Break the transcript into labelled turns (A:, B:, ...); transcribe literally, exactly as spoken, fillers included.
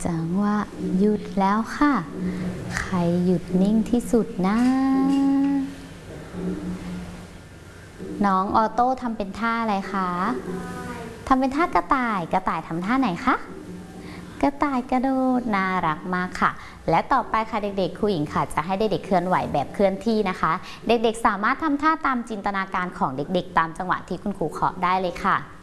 A: จังหวะหยุดแล้วค่ะ ใครหยุดนิ่งที่สุดนะน้องออโต้ทำเป็นท่าอะไรคะทำเป็นท่ากระต่ายกระต่ายทำท่าไหนคะกระต่ายกระโดดน่ารักมากค่ะและต่อไปค่ะเด็กๆครูหญิงค่ะจะให้เด็กๆเคลื่อนไหวแบบเคลื่อนที่นะคะเด็กๆสามารถทำท่าตามจินตนาการของเด็กๆตามจังหวะที่คุณครูเคาะได้เลยค่ะ